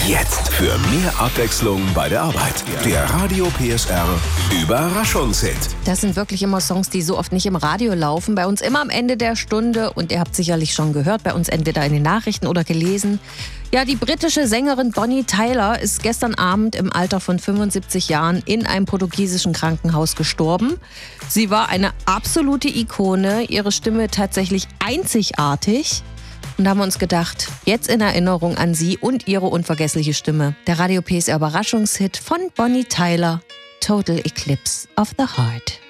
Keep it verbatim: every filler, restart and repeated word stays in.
Jetzt für mehr Abwechslung bei der Arbeit. Der Radio P S R Überraschungshit. Das sind wirklich immer Songs, die so oft nicht im Radio laufen. Bei uns immer am Ende der Stunde. Und ihr habt sicherlich schon gehört, bei uns entweder in den Nachrichten oder gelesen. Ja, die britische Sängerin Bonnie Tyler ist gestern Abend im Alter von fünfundsiebzig Jahren in einem portugiesischen Krankenhaus gestorben. Sie war eine absolute Ikone, ihre Stimme tatsächlich einzigartig. Und da haben wir uns gedacht, jetzt in Erinnerung an sie und ihre unvergessliche Stimme. Der Radio P S R Überraschungshit von Bonnie Tyler, Total Eclipse of the Heart.